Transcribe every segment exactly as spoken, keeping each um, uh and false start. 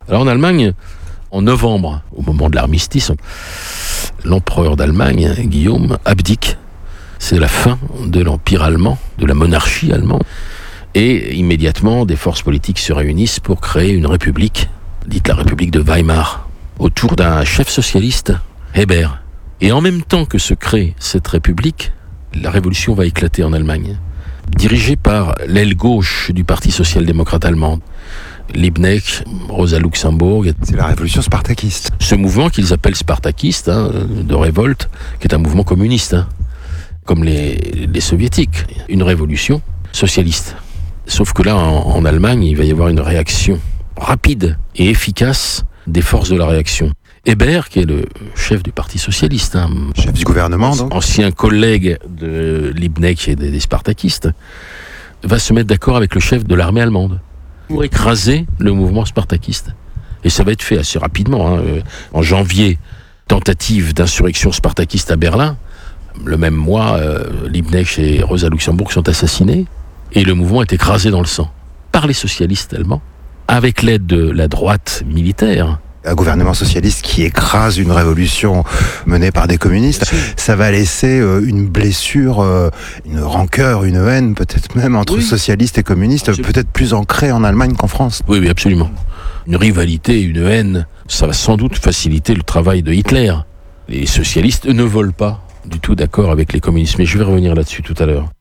Alors en Allemagne, en novembre, au moment de l'armistice, l'empereur d'Allemagne, Guillaume, abdique. C'est la fin de l'empire allemand, de la monarchie allemande. Et immédiatement, des forces politiques se réunissent pour créer une république, dite la République de Weimar, autour d'un chef socialiste, Hébert. Et en même temps que se crée cette république, la révolution va éclater en Allemagne, dirigée par l'aile gauche du Parti social-démocrate allemand, Liebknecht, Rosa Luxemburg. C'est la révolution spartakiste. Ce mouvement qu'ils appellent spartakiste, hein, de révolte, qui est un mouvement communiste, hein, comme les, les soviétiques, une révolution socialiste. Sauf que là, en, en Allemagne, il va y avoir une réaction rapide et efficace des forces de la réaction. Hébert, qui est le chef du Parti socialiste, hein, chef du gouvernement, donc, ancien collègue de Liebknecht et des, des spartakistes, va se mettre d'accord avec le chef de l'armée allemande pour écraser le mouvement spartakiste. Et ça va être fait assez rapidement. Hein. En janvier, tentative d'insurrection spartakiste à Berlin. Le même mois, euh, Liebknecht et Rosa Luxemburg sont assassinés et le mouvement est écrasé dans le sang par les socialistes allemands, avec l'aide de la droite militaire. Un gouvernement socialiste qui écrase une révolution menée par des communistes, ça va laisser euh, une blessure, euh, une rancœur, une haine, peut-être même entre oui. socialistes et communistes, absolument. Peut-être plus ancrée en Allemagne qu'en France. Oui, oui, absolument. Une rivalité, une haine, ça va sans doute faciliter le travail de Hitler. Les socialistes ne veulent pas du tout d'accord avec les communistes, mais je vais revenir là-dessus tout à l'heure.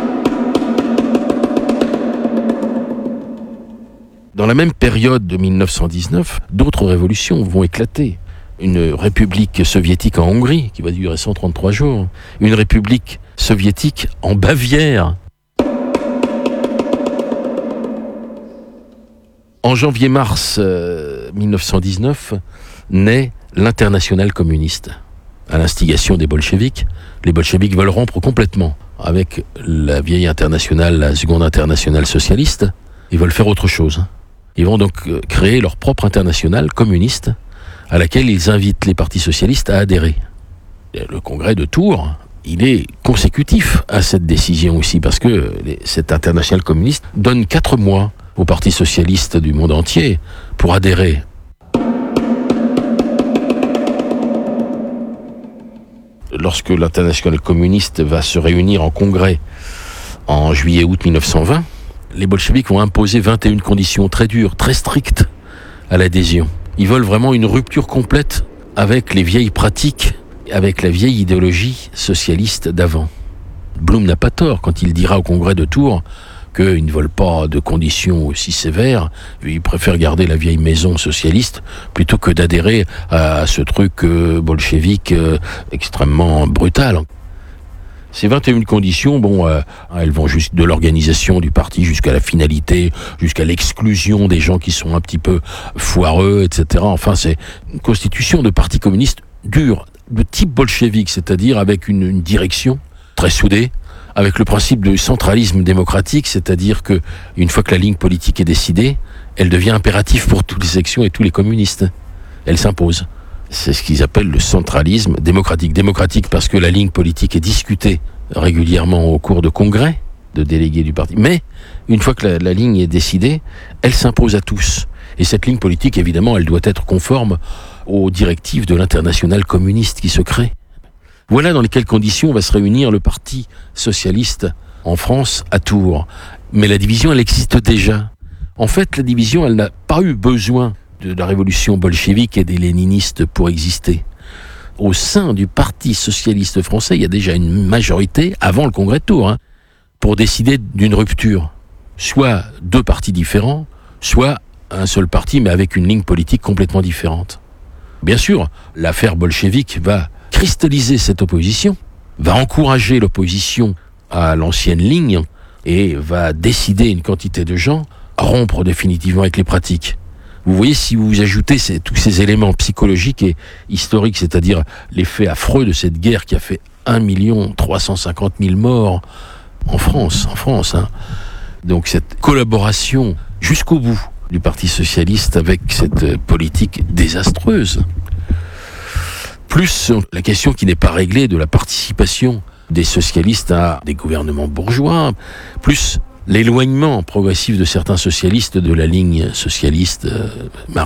Dans la même période de mille neuf cent dix-neuf, d'autres révolutions vont éclater. Une république soviétique en Hongrie, qui va durer cent trente-trois jours. Une république soviétique en Bavière. En janvier-mars euh, mille neuf cent dix-neuf, naît l'Internationale communiste. À l'instigation des bolcheviks, les bolcheviks veulent rompre complètement avec la vieille internationale, la seconde internationale socialiste. Ils veulent faire autre chose. Ils vont donc créer leur propre internationale communiste à laquelle ils invitent les partis socialistes à adhérer. Le congrès de Tours, il est consécutif à cette décision aussi parce que les, cette internationale communiste donne quatre mois aux partis socialistes du monde entier pour adhérer. Lorsque l'internationale communiste va se réunir en congrès en juillet-août mille neuf cent vingt, les bolcheviks vont imposer vingt et une conditions très dures, très strictes à l'adhésion. Ils veulent vraiment une rupture complète avec les vieilles pratiques, avec la vieille idéologie socialiste d'avant. Blum n'a pas tort quand il dira au congrès de Tours qu'ils ne veulent pas de conditions aussi sévères, ils préfèrent garder la vieille maison socialiste plutôt que d'adhérer à ce truc euh, bolchevique euh, extrêmement brutal. Ces vingt et une conditions, bon, euh, elles vont juste de l'organisation du parti jusqu'à la finalité, jusqu'à l'exclusion des gens qui sont un petit peu foireux, et cetera. Enfin, c'est une constitution de parti communiste dure, de type bolchevique, c'est-à-dire avec une, une direction très soudée, avec le principe du centralisme démocratique, c'est-à-dire que une fois que la ligne politique est décidée, elle devient impérative pour toutes les sections et tous les communistes. Elle s'impose. C'est ce qu'ils appellent le centralisme démocratique. Démocratique parce que la ligne politique est discutée régulièrement au cours de congrès de délégués du parti. Mais une fois que la, la ligne est décidée, elle s'impose à tous. Et cette ligne politique, évidemment, elle doit être conforme aux directives de l'internationale communiste qui se crée. Voilà dans lesquelles conditions va se réunir le Parti socialiste en France à Tours. Mais la division, elle existe déjà. En fait, la division, elle n'a pas eu besoin de la révolution bolchevique et des léninistes pour exister. Au sein du Parti socialiste français, il y a déjà une majorité, avant le congrès de Tours, hein, pour décider d'une rupture. Soit deux partis différents, soit un seul parti, mais avec une ligne politique complètement différente. Bien sûr, l'affaire bolchevique va cristalliser cette opposition, va encourager l'opposition à l'ancienne ligne et va décider une quantité de gens à rompre définitivement avec les pratiques. Vous voyez, si vous ajoutez ces, tous ces éléments psychologiques et historiques, c'est-à-dire l'effet affreux de cette guerre qui a fait un million trois cent cinquante mille morts en France, en France, hein. Donc cette collaboration jusqu'au bout du Parti socialiste avec cette politique désastreuse, plus la question qui n'est pas réglée de la participation des socialistes à des gouvernements bourgeois, plus l'éloignement progressif de certains socialistes de la ligne socialiste euh,